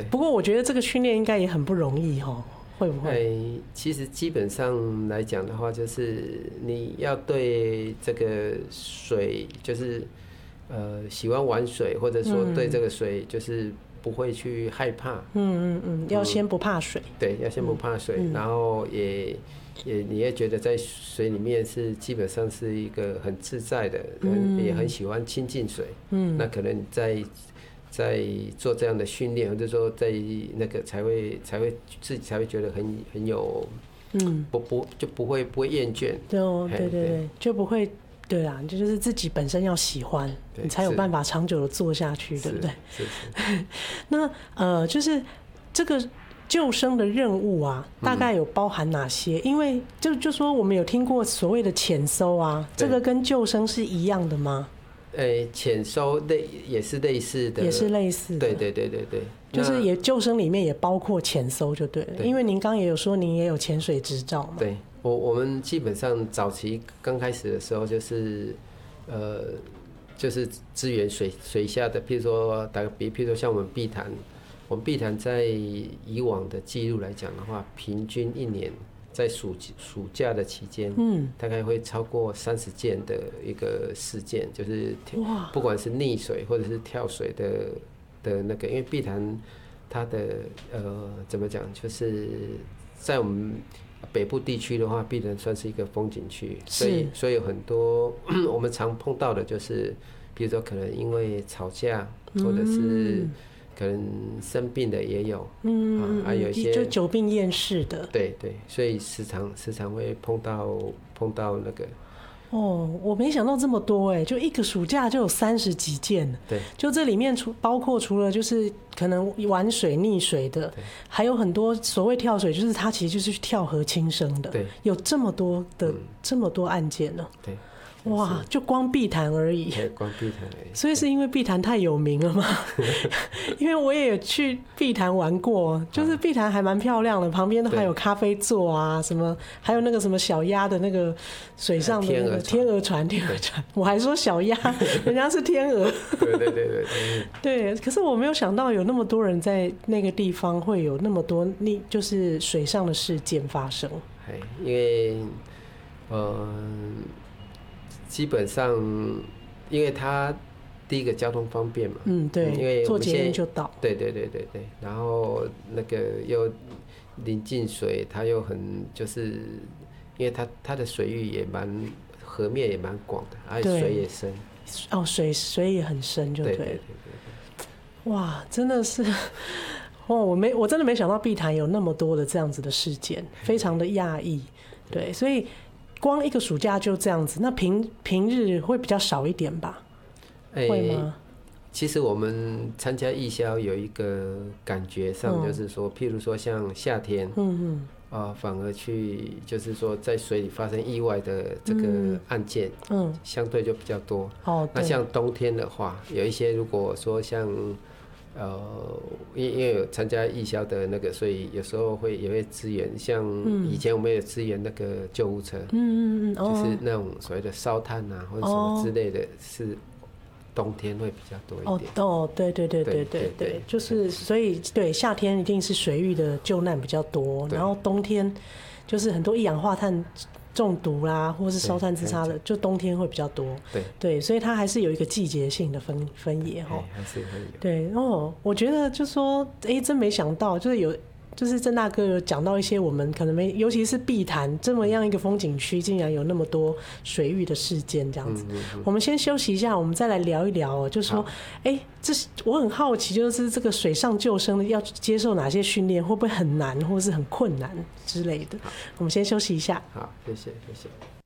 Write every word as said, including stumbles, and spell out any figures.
不过我觉得这个训练应该也很不容易哦，会不会？ 欸、其实基本上来讲的话，就是你要对这个水，就是呃喜欢玩水，或者说对这个水就是不会去害怕。 嗯嗯嗯，要先不怕水。 嗯、对，要先不怕水，嗯、然后也也你也觉得在水里面是基本上是一个很自在的，嗯、也很喜欢亲近水。嗯，那可能在。在做这样的训练，或者说在那个才会才会自己才会觉得很很有，嗯，不不就不会不会厌倦。 对哦，对对对，就不会，对啦，就是自己本身要喜欢，你才有办法长久的做下去，对不对？ 是是。 那呃，就是这个救生的任务啊，大概有包含哪些？嗯、因为就就说我们有听过所谓的潜搜啊，这个跟救生是一样的吗？ 诶，潜搜类也是类似的， 也是类似的， 对对对对对， 就是也救生里面也包括潜搜就对了，对，因为您刚刚也有说您也有潜水执照嘛。 对，我我们基本上早期刚开始的时候就是，呃，就是支援水水下的，譬如说打个比，譬如说像我们碧潭，我们碧潭在以往的记录来讲的话，平均一年。在暑暑假的期间，嗯，大概会超过三十件的一个事件，就是不管是溺水或者是跳水的的那个，因为碧潭它的呃怎么讲，就是在我们北部地区的话，碧潭算是一个风景区，所以所以有很多我们常碰到的就是，比如说可能因为吵架，或者是。可能生病的也有，嗯，还、啊、有一些就久病厌世的， 对对，所以时常时常会碰到碰到那个。 哦，我没想到这么多哎，就一个暑假就有三十几件。 对， 就这里面除包括除了就是可能玩水溺水的，还有很多所谓跳水，就是他其实就是去跳河轻生的。 对， 有这么多的、嗯、这么多案件呢。 对。 哇，就光碧潭而已， 光碧潭而已。 所以是因为碧潭太有名了吗？因为我也有去碧潭玩过，就是碧潭还蛮漂亮的，旁边都还有咖啡座啊，什么还有那个什么小鸭的那个水上的那个天鹅船，天鹅船，我还说小鸭，人家是天鹅。 对对对对对。可是我没有想到有那么多人在那个地方会有那么多那就是水上的事件发生。 因为呃。基本上，因为它第一个交通方便嘛， 嗯，对， 因为坐捷运就到， 对对对对对，然后那个又临近水，它又很就是，因为它它的水域也蛮河面也蛮广的，而且水也深， 哦，水水也很深，就对，对对对对，哇，真的是。哦，我没，我真的没想到碧潭有那么多的这样子的事件，非常的讶异，对，所以。光一个暑假就这样子，那平平日会比较少一点吧？欸、会吗？ 其实我们参加义消有一个感觉上，就是说，嗯、譬如说像夏天，嗯嗯，啊、呃，反而去就是说在水里发生意外的这个案件，嗯，相对就比较多。哦，那像冬天的话，有一些如果说像。呃，因因为有参加义消的那个，所以有时候会也会支援，像以前我们也支援那个救护车，嗯嗯嗯，就是那种所谓的烧炭啊或者什么之类的，是冬天会比较多一点。 哦哦，对对对对对对，就是所以对夏天一定是水域的救难比较多，然后冬天就是很多一氧化碳。中毒啦，或是烧炭自杀的，就冬天会比较多。 对对，所以它还是有一个季节性的分分野哈。 还是会有。 对哦，我觉得就说，哎、欸，真没想到，就是有，就是郑大哥有讲到一些我们可能没，尤其是碧潭这么样一个风景区，竟然有那么多水域的事件这样子。嗯嗯嗯，我们先休息一下，我们再来聊一聊、喔，就说，哎、欸，这是我很好奇，就是这个水上救生要接受哪些训练，会不会很难，或是很困难之类的？我们先休息一下。 好，谢谢，谢谢。